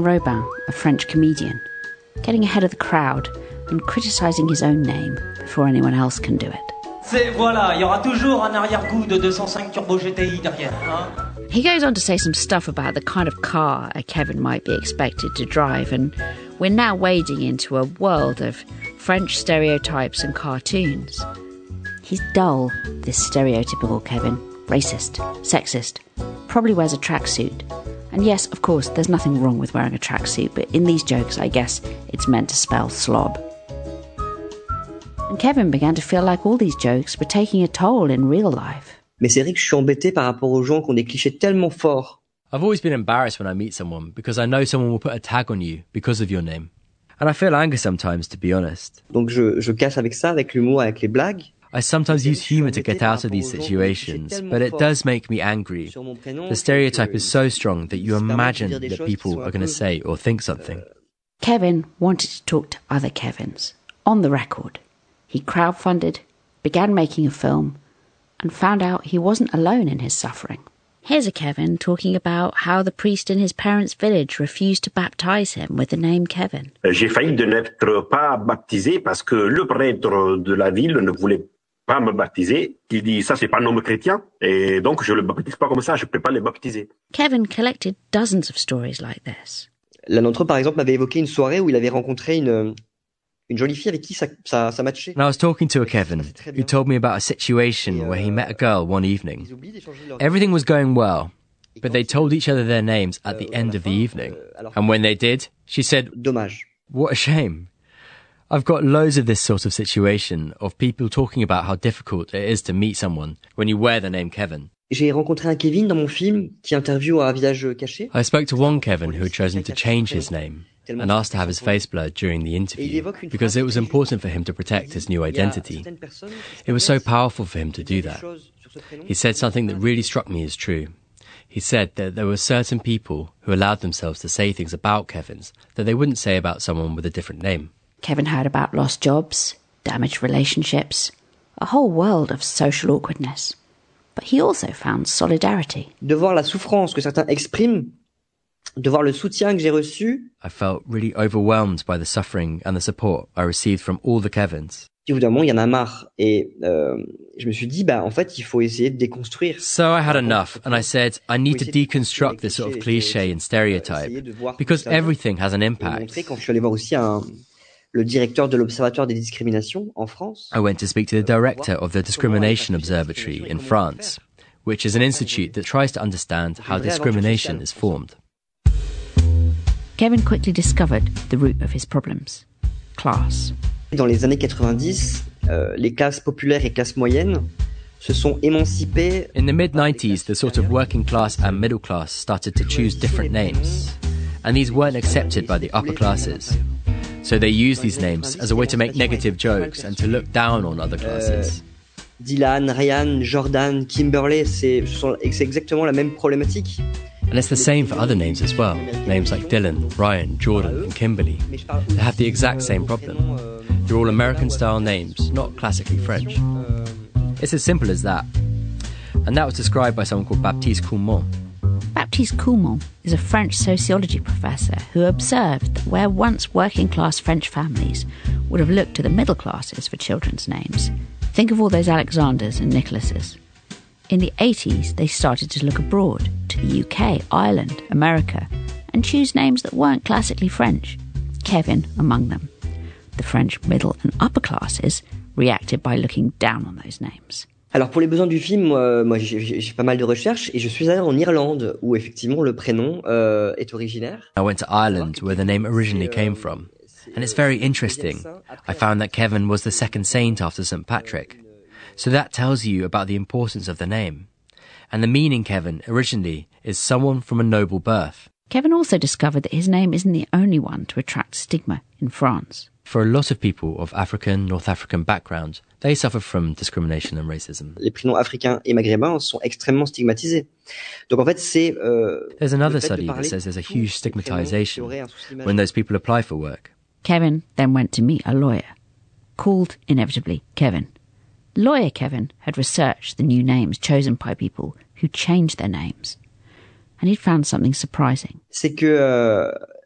Robin, a French comedian, getting ahead of the crowd and criticising his own name before anyone else can do it. Voilà, il y aura toujours un arrière-goût de 205 Turbo GTI derrière, hein? He goes on to say some stuff about the kind of car a Kevin might be expected to drive, and we're now wading into a world of French stereotypes and cartoons. He's dull, this stereotypical Kevin. Racist, sexist, probably wears a tracksuit. And yes, of course, there's nothing wrong with wearing a tracksuit, but in these jokes, I guess it's meant to spell slob. And Kevin began to feel like all these jokes were taking a toll in real life. Mais c'est vrai que je suis embêté par rapport aux gens qui ont des clichés tellement forts. I've always been embarrassed when I meet someone because I know someone will put a tag on you because of your name. And I feel anger sometimes, to be honest. Donc je casse avec ça, avec l'humour, avec les blagues. I sometimes use humour to get out of these situations, but it does make me angry. The stereotype is so strong that you imagine that people are going to say or think something. Kevin wanted to talk to other Kevins, on the record. He crowdfunded, began making a film, and found out he wasn't alone in his suffering. Here's a Kevin talking about how the priest in his parents' village refused to baptise him with the name Kevin. J'ai failli de n'être pas baptisé parce que le prêtre de la ville ne voulait pas me baptiser. Il dit ça c'est pas un nom chrétien et donc je le baptise pas comme ça, je peux pas le baptiser. Kevin collected dozens of stories like this. L'un d'entre eux, par exemple, m'avait évoqué une soirée où il avait rencontré une jolie fille avec qui ça matchait. And I was talking to a Kevin who told me about a situation where he met a girl one evening. Everything was going well, but they told each other their names at the end of the evening. And when they did, she said, Dommage. What a shame. I've got loads of this sort of situation, of people talking about how difficult it is to meet someone when you wear the name Kevin. J'ai rencontré un Kevin dans mon film qui interviewe à visage caché. I spoke to one Kevin who had chosen to change his name and asked to have his face blurred during the interview because it was important for him to protect his new identity. It was so powerful for him to do that. He said something that really struck me as true. He said that there were certain people who allowed themselves to say things about Kevins that they wouldn't say about someone with a different name. Kevin heard about lost jobs, damaged relationships, a whole world of social awkwardness. But he also found solidarity. De voir la souffrance que certains expriment, de voir le soutien que j'ai reçu. I felt really overwhelmed by the suffering and the support I received from all the Kevins. Au bout d'un moment, il y en a marre. Et je me suis dit, en fait, il faut essayer de déconstruire. So I had enough, and I said, I need to deconstruct this sort of cliché and stereotype, because everything has an impact. Quand je suis allé voir aussi le directeur de l'Observatoire des discriminations en France. I went to speak to the director of the Discrimination Observatory in France, which is an institute that tries to understand how discrimination is formed. Kevin quickly discovered the root of his problems: class. Dans les années 90, les classes populaires et classes moyennes se sont émancipées. In the mid-90s, the sort of working class and middle class started to choose different names, and these weren't accepted by the upper classes. So they used these names as a way to make negative jokes and to look down on other classes. Dylan, Ryan, Jordan, Kimberley, c'est exactement la même problématique. And it's the same for other names as well. Names like Dylan, Ryan, Jordan and Kimberly. They have the exact same problem. They're all American-style names, not classically French. It's as simple as that. And that was described by someone called Baptiste Coulmont. Baptiste Coulmont is a French sociology professor who observed that where once working-class French families would have looked to the middle classes for children's names, think of all those Alexanders and Nicholases. In the 80s, they started to look abroad, to the UK, Ireland, America, and choose names that weren't classically French, Kevin among them. The French middle and upper classes reacted by looking down on those names. Alors pour les besoins du film, moi j'ai pas mal de recherches et je suis allé en Irlande où effectivement le prénom est originaire. I went to Ireland where the name originally came from, and it's very interesting. I found that Kevin was the second saint after St. Patrick. So that tells you about the importance of the name. And the meaning Kevin originally is someone from a noble birth. Kevin also discovered that his name isn't the only one to attract stigma in France. For a lot of people of African, North African background, they suffer from discrimination and racism. Les prénoms africains et maghrébins sont extrêmement stigmatisés. Donc en fait, c'est There's another study that says there's a huge stigmatization when those people apply for work. Kevin then went to meet a lawyer, called inevitably Kevin. Lawyer Kevin had researched the new names chosen by people who changed their names, and he'd found something surprising. C'est que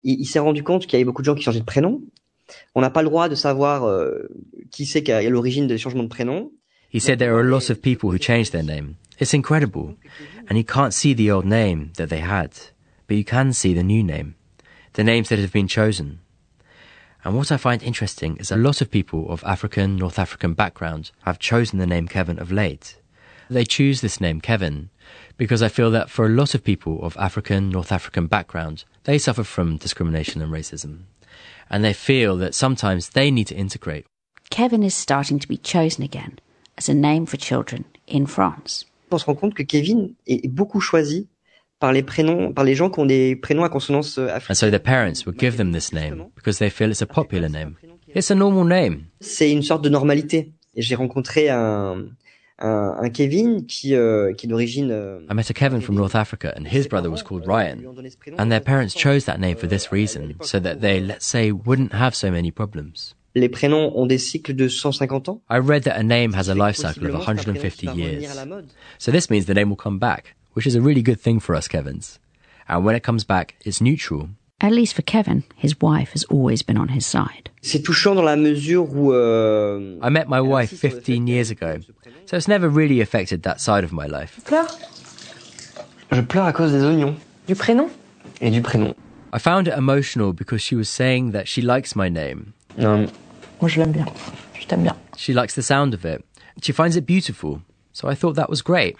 il s'est rendu compte qu'il y avait beaucoup de gens qui changeaient de prénom. On n'a pas le droit de savoir qui c'est qui est à l'origine des changements de prénom. He said there are a lot of people who change their name. It's incredible. And you can't see the old name that they had, but you can see the new name, the names that have been chosen. And what I find interesting is a lot of people of African, North African background have chosen the name Kevin of late. They choose this name Kevin because I feel that for a lot of people of African, North African background, they suffer from discrimination and racism. And they feel that sometimes they need to integrate. Kevin is starting to be chosen again as a name for children in France. On se rend compte que Kevin est beaucoup choisi par les gens qui ont des prénoms à consonance africaine. And so their parents will give them this name because they feel it's a popular name. It's a normal name. C'est une sorte de normalité. Et j'ai rencontré un Kevin qui est d'origine. I met a Kevin from North Africa and his brother was called Ryan. And their parents chose that name for this reason, so that they, let's say, wouldn't have so many problems. Les prénoms ont des cycles de 150 ans. I read that a name has a life cycle of 150 years. So this means the name will come back, which is a really good thing for us Kevins. And when it comes back, it's neutral. At least for Kevin, his wife has always been on his side. C'est touchant dans la mesure où I met my wife 15 years ago, so it's never really affected that side of my life. Tu pleures? Je pleure à cause des oignons. Du prénom? Et du prénom. I found it emotional because she was saying that she likes my name. Moi, je l'aime bien. Je t'aime bien. She likes the sound of it. She finds it beautiful. So I thought that was great.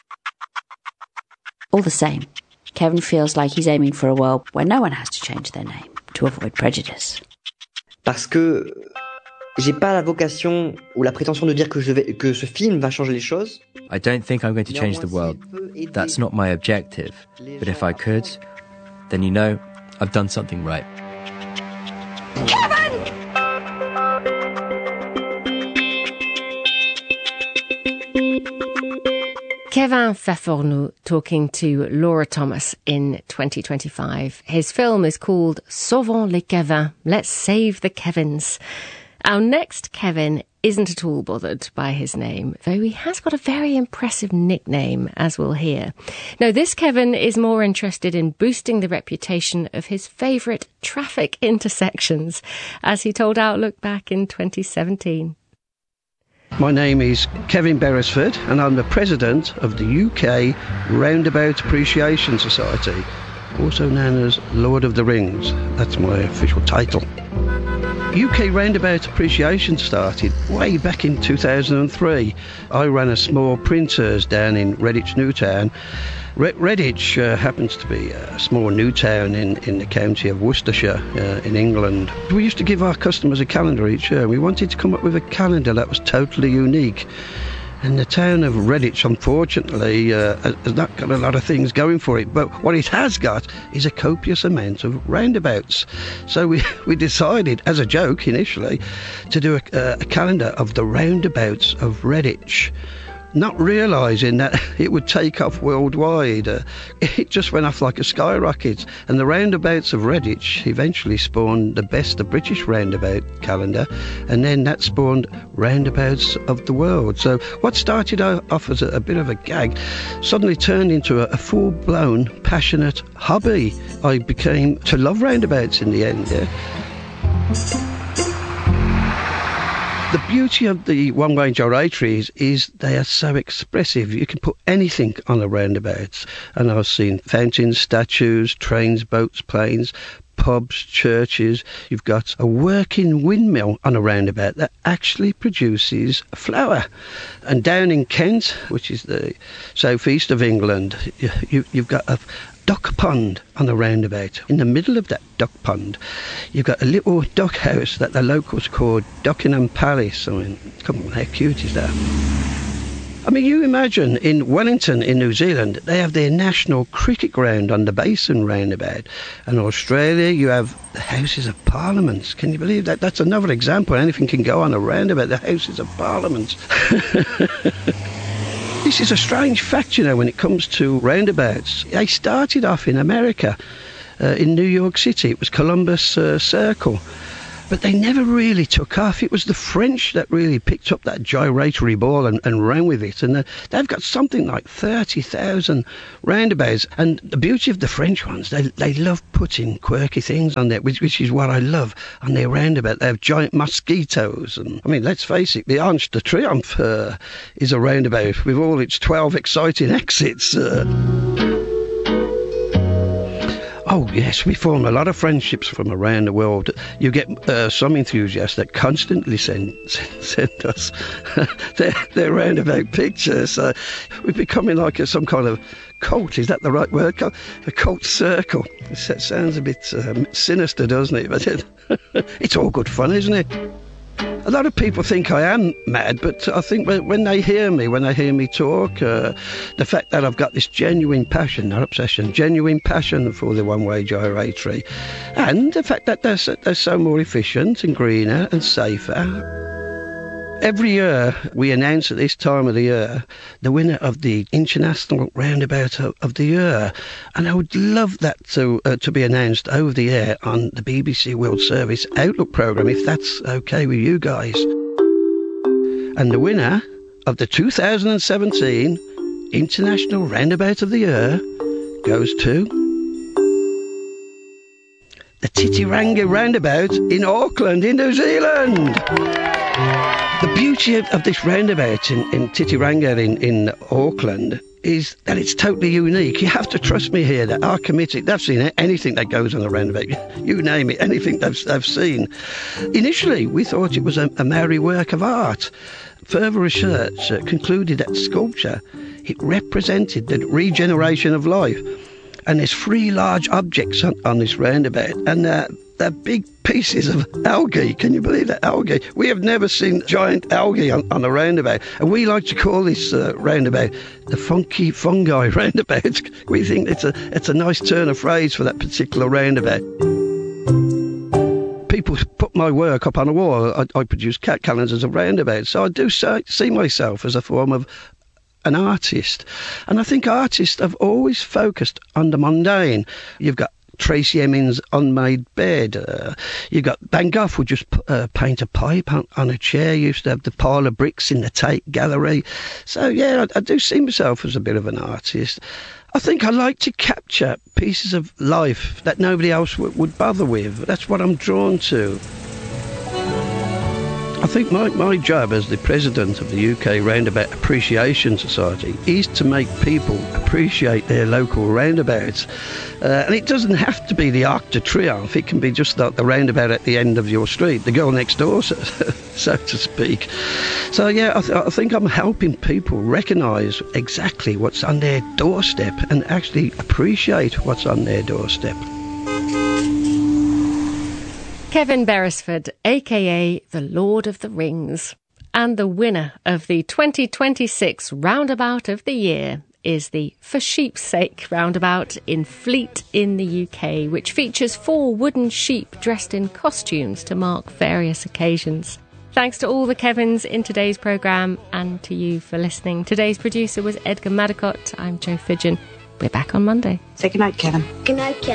All the same, Kevin feels like he's aiming for a world where no one has to change their name to avoid prejudice. Parce que j'ai pas la vocation ou la prétention de dire que ce film va changer les choses. I don't think I'm going to change the world. That's not my objective. But if I could, then you know, I've done something right. Kevin! Kevin Fafornou talking to Laura Thomas in 2025. His film is called Sauvons les Kevins. Let's save the Kevins. Our next Kevin isn't at all bothered by his name, though he has got a very impressive nickname, as we'll hear. No, this Kevin is more interested in boosting the reputation of his favourite traffic intersections, as he told Outlook back in 2017. My name is Kevin Beresford and I'm the president of the UK Roundabout Appreciation Society, also known as Lord of the Rings. That's my official title. UK Roundabout Appreciation started way back in 2003. I ran a small printers down in Redditch Newtown. Redditch happens to be a small new town in the county of Worcestershire in England. We used to give our customers a calendar each year. We wanted to come up with a calendar that was totally unique. And the town of Redditch, unfortunately, has not got a lot of things going for it. But what it has got is a copious amount of roundabouts. So we decided, as a joke initially, to do a calendar of the roundabouts of Redditch, not realising that it would take off worldwide. It just went off like a skyrocket. And the roundabouts of Redditch eventually spawned the Best of British Roundabout calendar, and then that spawned Roundabouts of the World. So what started off as a bit of a gag suddenly turned into a full-blown, passionate hobby. I became to love roundabouts in the end, yeah. The beauty of the one-way gyrators is they are so expressive. You can put anything on a roundabout. And I've seen fountains, statues, trains, boats, planes, pubs, churches. You've got a working windmill on a roundabout that actually produces flour. And down in Kent, which is the southeast of England, you've got a duck pond on a roundabout. In the middle of that duck pond, you've got a little duck house that the locals call Duckingham Palace. I mean, come on, how cute is that? I mean, you imagine in Wellington in New Zealand, they have their national cricket ground on the Basin roundabout. And Australia, you have the Houses of Parliament. Can you believe that? That's another example. Anything can go on a roundabout, the Houses of Parliament. This is a strange fact, you know, when it comes to roundabouts. They started off in America, in New York City. It was Columbus Circle. but they never really took off. It was the French that really picked up that gyratory ball and ran with it. And they've got something like 30,000 roundabouts. And the beauty of the French ones, they love putting quirky things on there, which is what I love on their roundabout. They have giant mosquitoes. And I mean, let's face it, the Arc de Triomphe is a roundabout with all its 12 exciting exits. Oh, yes, we form a lot of friendships from around the world. You get some enthusiasts that constantly send us their roundabout pictures. We're becoming like some kind of cult. Is that the right word? A cult circle. It sounds a bit sinister, doesn't it? But it's all good fun, isn't it? A lot of people think I am mad, but I think when they hear me talk, the fact that I've got this genuine passion, not obsession, genuine passion for the one-way gyratory, and the fact that they're so more efficient and greener and safer. Every year we announce at this time of the year the winner of the International Roundabout of the Year, and I would love that to be announced over the air on the BBC World Service Outlook programme, if that's okay with you guys. And the winner of the 2017 International Roundabout of the Year goes to the Titirangi Roundabout in Auckland, in New Zealand. The beauty of this roundabout in Titirangi in Auckland is that it's totally unique. You have to trust me here that our committee, they've seen anything that goes on a roundabout. You name it, anything they've seen. Initially, we thought it was a Maori work of art. Further research concluded that sculpture, it represented the regeneration of life. And there's 3 large objects on this roundabout, and they're big pieces of algae. Can you believe that? Algae. We have never seen giant algae on a roundabout, and we like to call this roundabout the funky fungi roundabout. We think it's a nice turn of phrase for that particular roundabout. People put my work up on a wall. I produce cat calendars of roundabouts, so I do see myself as a form of an artist. And I think artists have always focused on the mundane. You've got Tracy Emin's Unmade Bed. You've got Van Gogh would just paint a pipe on a chair. You used to have the pile of bricks in the Tate Gallery. So, yeah, I do see myself as a bit of an artist. I think I like to capture pieces of life that nobody else would bother with. That's what I'm drawn to. I think my job as the president of the UK Roundabout Appreciation Society is to make people appreciate their local roundabouts. And it doesn't have to be the Arc de Triomphe. It can be just like the roundabout at the end of your street, the girl next door, so to speak. So, yeah, I think I'm helping people recognise exactly what's on their doorstep and actually appreciate what's on their doorstep. Kevin Beresford, a.k.a. the Lord of the Rings. And the winner of the 2026 Roundabout of the Year is the For Sheep's Sake roundabout in Fleet in the UK, which features 4 wooden sheep dressed in costumes to mark various occasions. Thanks to all the Kevins in today's programme and to you for listening. Today's producer was Edgar Madicott. I'm Jo Fidgen. We're back on Monday. Say goodnight, Kevin. Good night, Kevin.